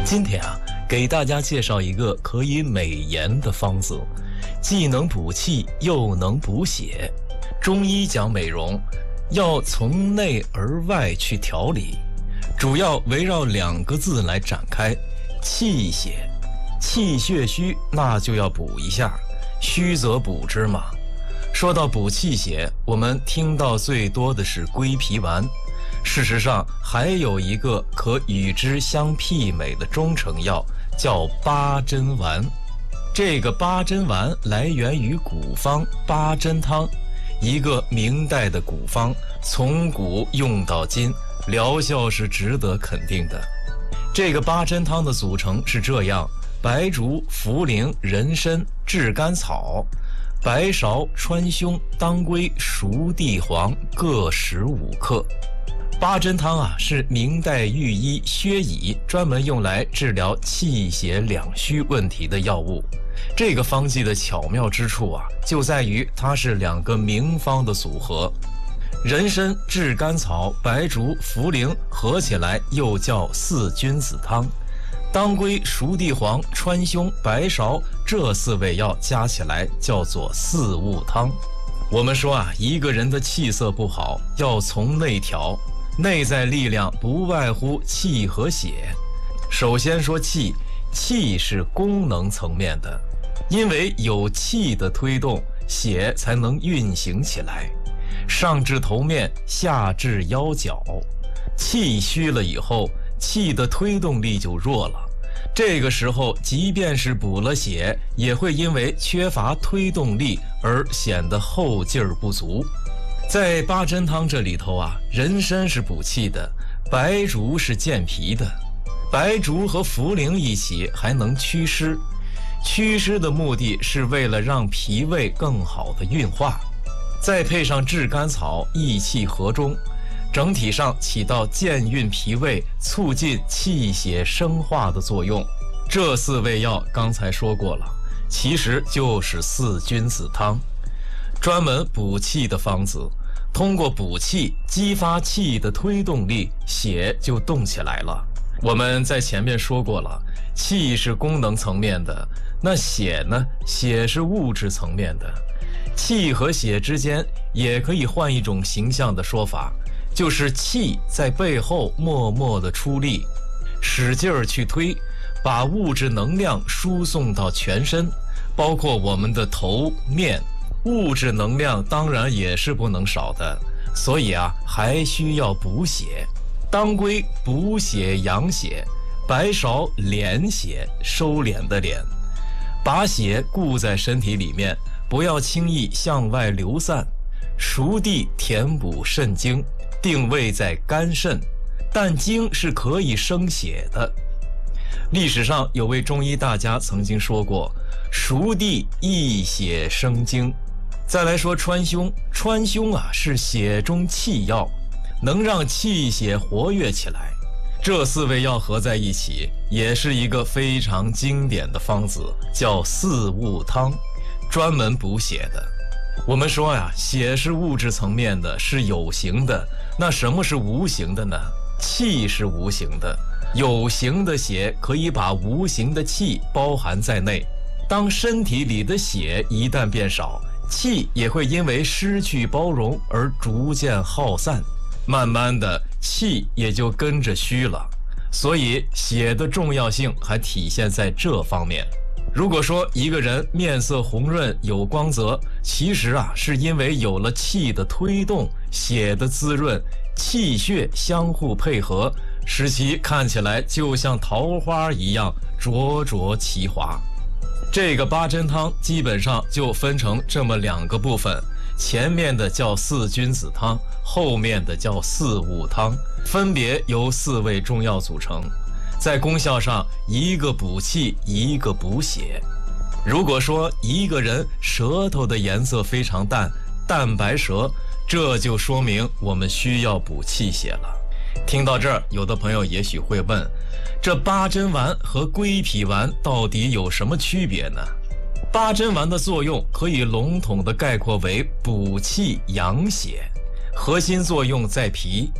今天给大家介绍一个可以美颜的方子，既能补气又能补血。中医讲美容，要从内而外去调理，主要围绕2个字来展开：气血。气血虚，那就要补一下，虚则补之嘛。说到补气血，我们听到最多的是归脾丸。事实上，还有一个可与之相媲美的中成药，叫八珍丸。这个八珍丸来源于古方八珍汤，一个明代的古方，从古用到今，疗效是值得肯定的。这个八珍汤的组成是这样：白术、茯苓、人参、炙甘草、白芍、川芎、当归、熟地黄各15克。八珍汤是明代御医薛乙专门用来治疗气血两虚问题的药物。这个方剂的巧妙之处就在于它是2个名方的组合，人参、炙甘草、白术、茯苓合起来又叫四君子汤，当归、熟地黄、川芎、白芍这4味药加起来叫做四物汤。我们说一个人的气色不好，要从内调。内在力量不外乎气和血。首先说气，气是功能层面的，因为有气的推动，血才能运行起来，上至头面，下至腰脚。气虚了以后，气的推动力就弱了，这个时候即便是补了血，也会因为缺乏推动力而显得后劲儿不足。在八珍汤这里头人参是补气的，白术是健脾的，白术和茯苓一起还能祛湿。祛湿的目的是为了让脾胃更好的运化，再配上炙甘草，益气和中，整体上起到健运脾胃、促进气血生化的作用。这4味药刚才说过了，其实就是四君子汤，专门补气的方子。通过补气激发气的推动力，血就动起来了。我们在前面说过了，气是功能层面的，那血呢？血是物质层面的。气和血之间也可以换一种形象的说法，就是气在背后默默地出力，使劲儿去推，把物质能量输送到全身，包括我们的头面。物质能量当然也是不能少的，所以还需要补血。当归补血养血，白芍敛血，收敛的敛，把血固在身体里面，不要轻易向外流散。熟地填补肾精，定位在肝肾，但精是可以生血的。历史上有位中医大家曾经说过，熟地益血生精。再来说川芎，川芎是血中气药，能让气血活跃起来。这4味药合在一起，也是一个非常经典的方子，叫四物汤，专门补血的。我们说血是物质层面的，是有形的，那什么是无形的呢？气是无形的，有形的血可以把无形的气包含在内。当身体里的血一旦变少，气也会因为失去包容而逐渐耗散，慢慢的气也就跟着虚了。所以血的重要性还体现在这方面。如果说一个人面色红润有光泽，其实是因为有了气的推动，血的滋润，气血相互配合，使其看起来就像桃花一样灼灼其华。这个八珍汤基本上就分成这么2个部分，前面的叫四君子汤，后面的叫四物汤，分别由4味中药组成。在功效上，一个补气，一个补血。如果说一个人舌头的颜色非常淡，淡白舌，这就说明我们需要补气血了。听到这儿，有的朋友也许会问，这八珍丸和归脾丸到底有什么区别呢？八珍丸的作用可以笼统地概括为补气养血，核心作用在脾。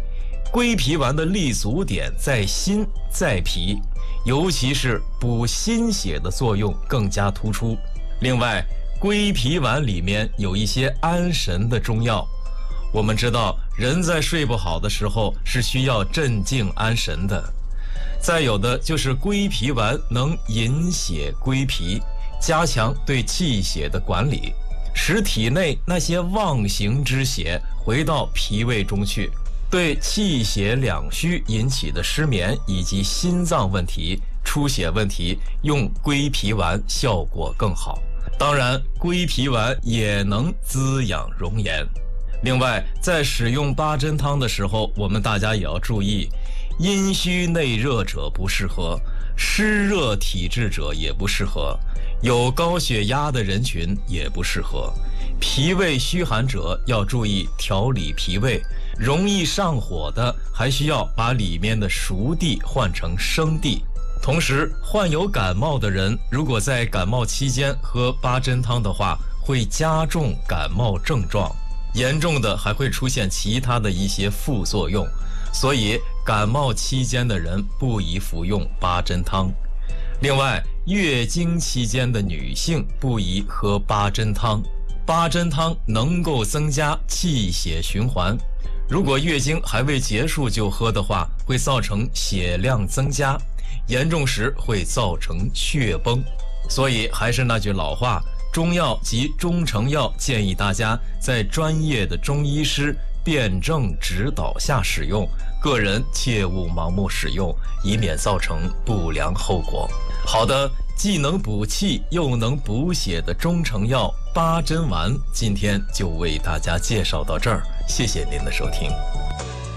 归脾丸的立足点在心在脾，尤其是补心血的作用更加突出。另外，归脾丸里面有一些安神的中药。我们知道，人在睡不好的时候是需要镇静安神的。再有的就是归脾丸能引血归脾，加强对气血的管理，使体内那些妄行之血回到脾胃中去，对气血两虚引起的失眠以及心脏问题、出血问题，用归脾丸效果更好。当然，归脾丸也能滋养容颜。另外，在使用八珍汤的时候，我们大家也要注意，阴虚内热者不适合，湿热体质者也不适合，有高血压的人群也不适合，脾胃虚寒者要注意调理脾胃，容易上火的还需要把里面的熟地换成生地。同时，患有感冒的人如果在感冒期间喝八珍汤的话，会加重感冒症状，严重的还会出现其他的一些副作用，所以感冒期间的人不宜服用八珍汤。另外，月经期间的女性不宜喝八珍汤，八珍汤能够增加气血循环，如果月经还未结束就喝的话，会造成血量增加，严重时会造成血崩。所以还是那句老话，中药及中成药建议大家在专业的中医师辩证指导下使用，个人切勿盲目使用，以免造成不良后果。好的，既能补气又能补血的中成药八珍丸，今天就为大家介绍到这儿，谢谢您的收听。